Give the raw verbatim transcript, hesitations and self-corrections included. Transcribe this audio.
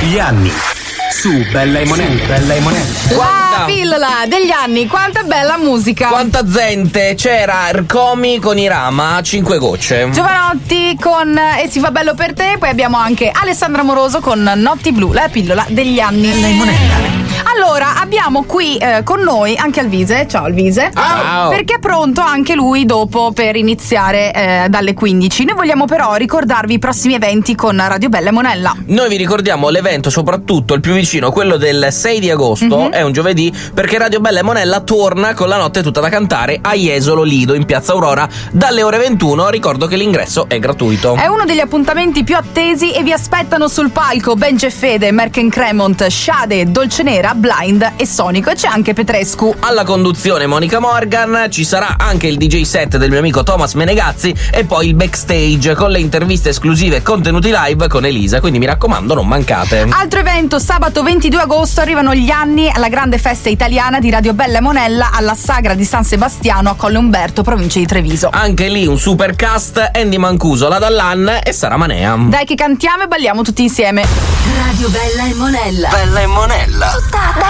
Gli anni su Bella e Monella. Bella e Monella. La pillola degli anni, quanta bella musica. Quanta gente, c'era Ercomi con Irama, cinque gocce. Giovanotti con E si fa bello per te. Poi abbiamo anche Alessandra Moroso con Notti blu, la pillola degli anni. Bella e Monella. Allora, abbiamo qui eh, con noi anche Alvise. Ciao Alvise. Ciao. Perché è pronto anche lui dopo per iniziare eh, dalle quindici. Noi vogliamo però ricordarvi i prossimi eventi con Radio Bella e Monella. Noi vi ricordiamo l'evento, soprattutto il più vicino, quello del sei di agosto, Mm-hmm. è un giovedì, perché Radio Bella e Monella torna con la notte tutta da cantare a Jesolo Lido in Piazza Aurora dalle ore ventuno. Ricordo che l'ingresso è gratuito. È uno degli appuntamenti più attesi e vi aspettano sul palco Ben Fede, Merken Cremont, Shade, Dolce Nera, Blind e Sonico, e c'è anche Petrescu. Alla conduzione Monica Morgan, ci sarà anche il D J set del mio amico Thomas Menegazzi e poi il backstage con le interviste esclusive e contenuti live con Elisa, quindi mi raccomando non mancate. Altro evento, sabato ventidue agosto arrivano gli anni alla grande festa italiana di Radio Bella e Monella alla Sagra di San Sebastiano a Colle Umberto, provincia di Treviso. Anche lì un super cast: Andy Mancuso, la Dallan e Sara Manea. Dai che cantiamo e balliamo tutti insieme. Radio Bella e Monella. Bella e Monella. Tutta